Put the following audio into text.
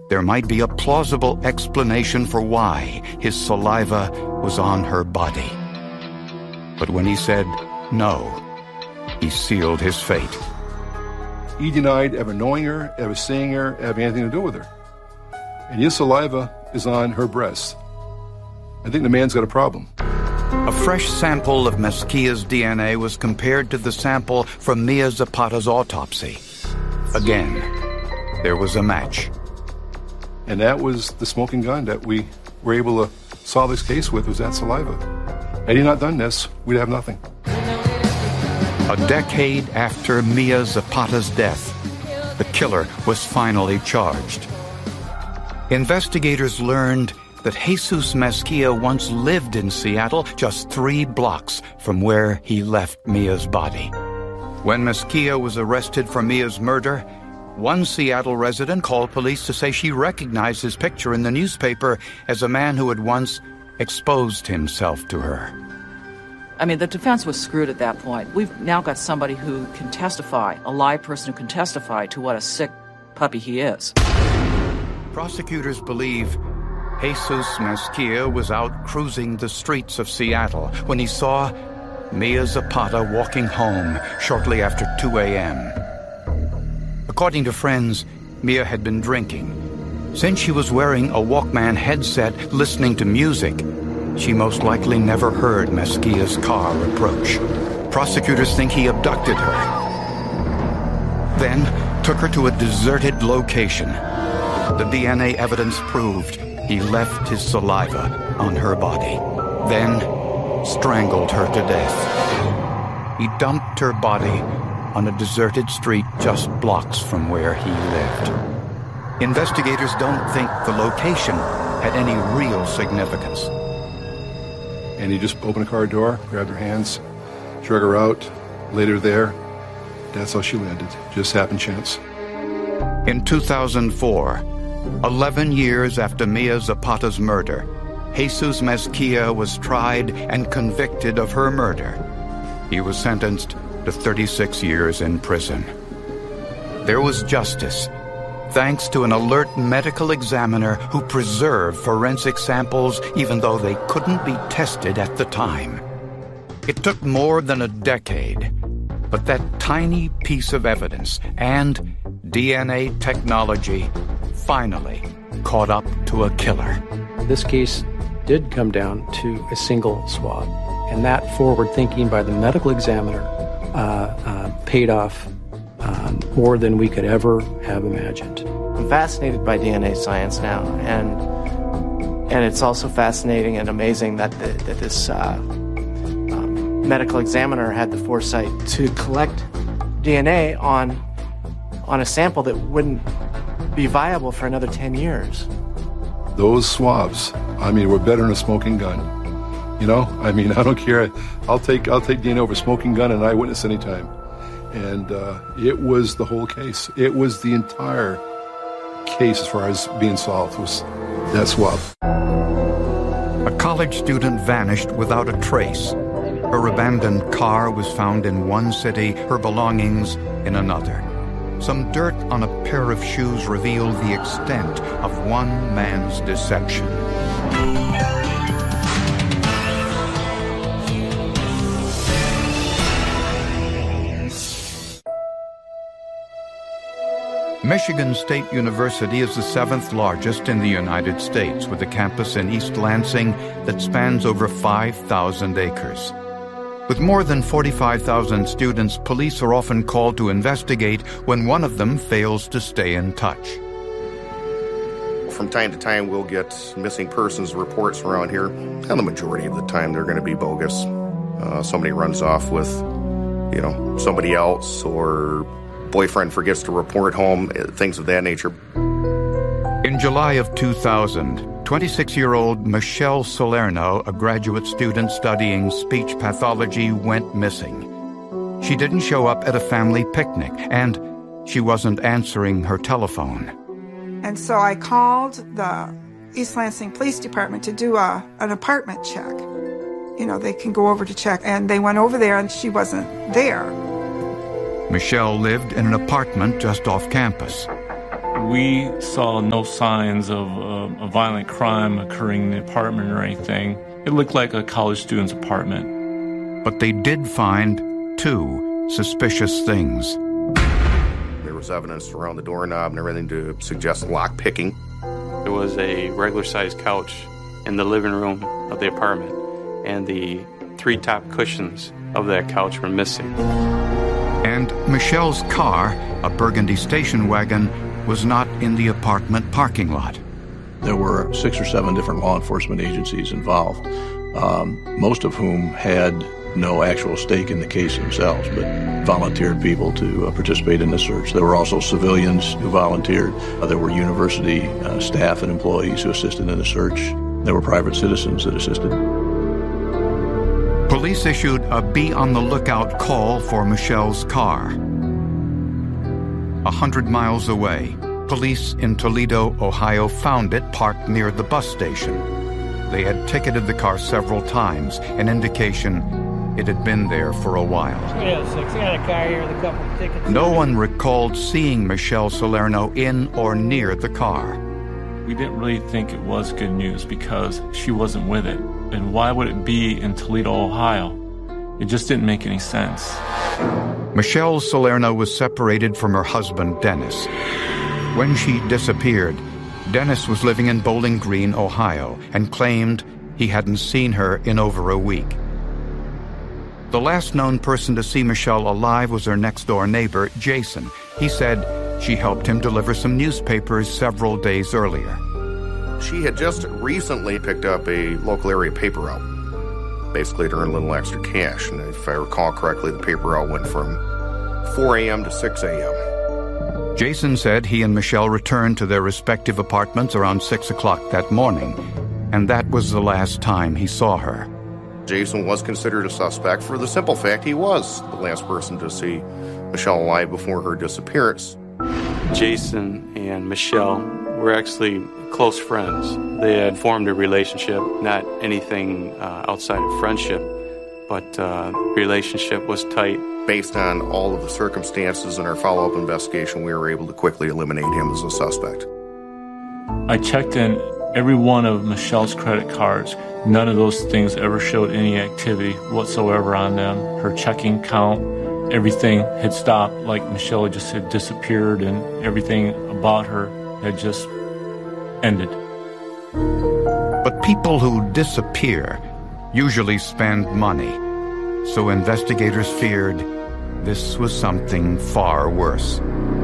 there might be a plausible explanation for why his saliva was on her body. But when he said no, he sealed his fate. He denied ever knowing her, ever seeing her, having anything to do with her. And his saliva is on her breast. I think the man's got a problem. A fresh sample of Mesquia's DNA was compared to the sample from Mia Zapata's autopsy. Again, there was a match. And that was the smoking gun that we were able to solve this case with, was that saliva. Had he not done this, we'd have nothing. A decade after Mia Zapata's death, the killer was finally charged. Investigators learned that Jesus Mesquia once lived in Seattle, just 3 blocks from where he left Mia's body. When Mesquia was arrested for Mia's murder, one Seattle resident called police to say she recognized his picture in the newspaper as a man who had once exposed himself to her. I mean, the defense was screwed at that point. We've now got somebody who can testify, a live person who can testify to what a sick puppy he is. Prosecutors believe Jesus Mesquia was out cruising the streets of Seattle when he saw Mia Zapata walking home shortly after 2 a.m. According to friends, Mia had been drinking. Since she was wearing a Walkman headset listening to music, she most likely never heard Mesquia's car approach. Prosecutors think he abducted her, then took her to a deserted location. The DNA evidence proved he left his saliva on her body, then strangled her to death. He dumped her body on a deserted street just blocks from where he lived. Investigators don't think the location had any real significance. And he just opened a car door, grabbed her hands, drug her out, laid her there. That's how she landed. Just happened chance. In 2004, 11 years after Mia Zapata's murder, Jesus Mesquia was tried and convicted of her murder. He was sentenced to 36 years in prison. There was justice, thanks to an alert medical examiner who preserved forensic samples even though they couldn't be tested at the time. It took more than a decade, but that tiny piece of evidence and DNA technology finally caught up to a killer. This case did come down to a single swab, and that forward thinking by the medical examiner paid off more than we could ever have imagined. I'm fascinated by DNA science now, and it's also fascinating and amazing that this medical examiner had the foresight to collect DNA on a sample that wouldn't be viable for another 10 years. Those swabs, I mean, were better than a smoking gun. You know, I mean, I don't care. I'll take DNA over smoking gun and eyewitness anytime. And it was the whole case. It was the entire case as far as being solved was that swab. A college student vanished without a trace. Her abandoned car was found in one city, her belongings in another. Some dirt on a pair of shoes revealed the extent of one man's deception. Michigan State University is the 7th largest in the United States, with a campus in East Lansing that spans over 5,000 acres. With more than 45,000 students, police are often called to investigate when one of them fails to stay in touch. From time to time, we'll get missing persons reports around here, and the majority of the time they're going to be bogus. Somebody runs off with, somebody else, or boyfriend forgets to report home, things of that nature. In July of 2000, 26-year-old Michelle Salerno, a graduate student studying speech pathology, went missing. She didn't show up at a family picnic, and she wasn't answering her telephone. And so I called the East Lansing Police Department to do an apartment check. They can go over to check, and they went over there, and she wasn't there. Michelle lived in an apartment just off campus. We saw no signs of a violent crime occurring in the apartment or anything. It looked like a college student's apartment. But they did find two suspicious things. There was evidence around the doorknob and everything to suggest lock picking. There was a regular-sized couch in the living room of the apartment, and the 3 top cushions of that couch were missing. And Michelle's car, a burgundy station wagon, was not in the apartment parking lot. There were 6 or 7 different law enforcement agencies involved, most of whom had no actual stake in the case themselves, but volunteered people to participate in the search. There were also civilians who volunteered. There were university staff and employees who assisted in the search. There were private citizens that assisted. Police issued a be-on-the-lookout call for Michelle's car. 100 miles away, police in Toledo, Ohio found it parked near the bus station. They had ticketed the car several times, an indication it had been there for a while. I got a car here with a couple of tickets. No one recalled seeing Michelle Salerno in or near the car. We didn't really think it was good news because she wasn't with it. And why would it be in Toledo, Ohio? It just didn't make any sense. Michelle Salerno was separated from her husband, Dennis. When she disappeared, Dennis was living in Bowling Green, Ohio, and claimed he hadn't seen her in over a week. The last known person to see Michelle alive was her next-door neighbor, Jason. He said she helped him deliver some newspapers several days earlier. She had just recently picked up a local area paper route, basically to earn a little extra cash. And if I recall correctly, the paper route went from 4 a.m. to 6 a.m. Jason said he and Michelle returned to their respective apartments around 6 o'clock that morning, and that was the last time he saw her. Jason was considered a suspect for the simple fact he was the last person to see Michelle alive before her disappearance. Jason and Michelle were actually close friends. They had formed a relationship, not anything outside of friendship, but relationship was tight. Based on all of the circumstances in our follow-up investigation, we were able to quickly eliminate him as a suspect. I checked in every one of Michelle's credit cards. None of those things ever showed any activity whatsoever on them. Her checking count, everything had stopped, like Michelle just had disappeared, and everything about her had just ended. But people who disappear usually spend money, so investigators feared this was something far worse.